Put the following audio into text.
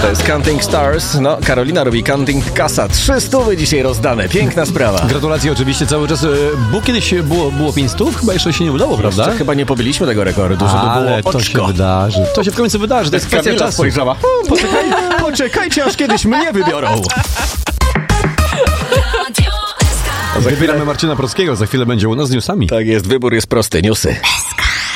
To jest Counting Stars. No, Karolina robi Counting Kasa. 300 dzisiaj rozdane. Piękna sprawa. Gratulacje oczywiście cały czas. Bo kiedyś było 500? Chyba jeszcze się nie udało, prawda? Jeszcze chyba nie pobiliśmy tego rekordu, żeby ale było oczko. to się wydarzy. To się w końcu wydarzy. To jest kwestia Kamila czasu. spojrzała. Poczekajcie, aż kiedyś mnie wybiorą. Wybieramy Marcina Prockiego. Za chwilę będzie u nas z newsami. Tak jest, wybór jest prosty. Newsy.